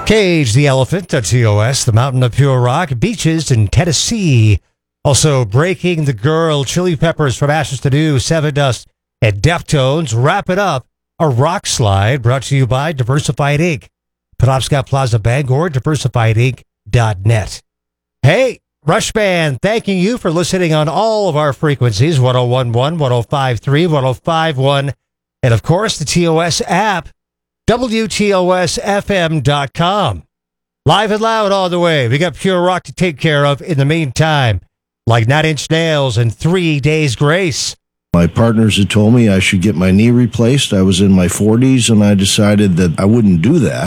Cage the Elephant at TOS, the Mountain of Pure Rock, Beaches in Tennessee. Also, Breaking the Girl, Chili Peppers from Ashes to New, Seven Dust, and Deftones. Wrap it up, a rock slide brought to you by Diversified Inc. Penobscot Plaza Bangor, diversifiedinc.net. Hey, Rush Band, thanking you for listening on all of our frequencies, 1011, 1053, 1051, and of course the TOS app, WTOSFM.com. Live and loud all the way. We got Pure Rock to take care of in the meantime, like 9 Inch Nails and 3 Days Grace. My partners had told me I should get my knee replaced. I was in my 40s, and I decided that I wouldn't do that.